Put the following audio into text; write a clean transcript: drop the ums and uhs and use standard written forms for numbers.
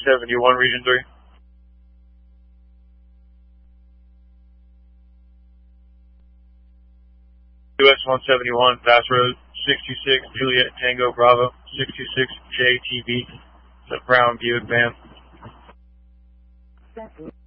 171, Region 3. US 171, Pass Road, 626, Juliet Tango Bravo, 626 JTB, the Brown Buick van.